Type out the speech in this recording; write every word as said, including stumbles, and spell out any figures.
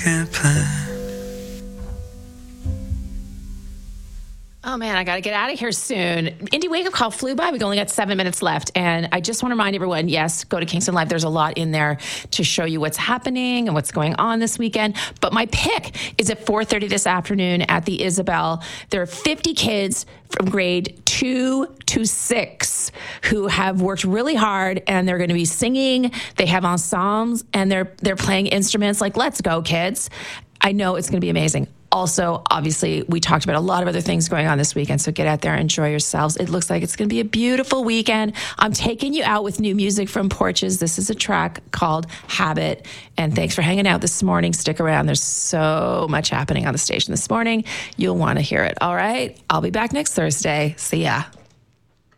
can't plan. Oh, man, I got to get out of here soon. Indie Wake Up Call flew by. We've only got seven minutes left. And I just want to remind everyone, yes, go to Kingston Live. There's a lot in there to show you what's happening and what's going on this weekend. But my pick is at four thirty this afternoon at the Isabel. There are fifty kids from grade two to six who have worked really hard, and they're going to be singing. They have ensembles, and they're they're playing instruments. Like, let's go, kids. I know it's going to be amazing. Also, obviously, we talked about a lot of other things going on this weekend, so get out there and enjoy yourselves. It looks like it's going to be a beautiful weekend. I'm taking you out with new music from Porches. This is a track called Habit, and thanks for hanging out this morning. Stick around. There's so much happening on the station this morning. You'll want to hear it, all right? I'll be back next Thursday. See ya.